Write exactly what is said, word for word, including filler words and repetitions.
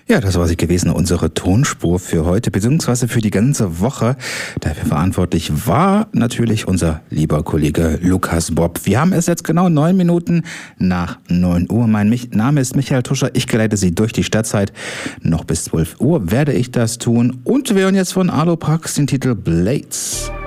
Ja, das war sie gewesen, unsere Tonspur für heute, beziehungsweise für die ganze Woche. Dafür verantwortlich war natürlich unser lieber Kollege Lukas Bob. Wir haben es jetzt genau neun Minuten nach neun Uhr. Mein Mich- Name ist Michael Tuscher. Ich geleite Sie durch die Stadtzeit. Noch bis zwölf Uhr werde ich das tun. Und wir hören jetzt von Aloprax den Titel Blades.